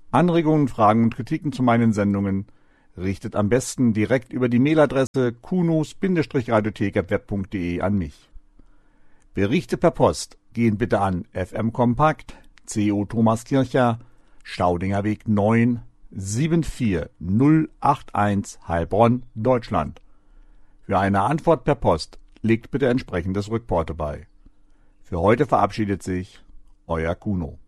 Anregungen, Fragen und Kritiken zu meinen Sendungen richtet am besten direkt über die Mailadresse kunos-radiothek@web.de an mich. Berichte per Post gehen bitte an FM Kompakt, CO Thomaskircher, Staudinger Weg 9, 74081 Heilbronn, Deutschland. Für eine Antwort per Post legt bitte entsprechendes Rückporto bei. Für heute verabschiedet sich Euer Kuno.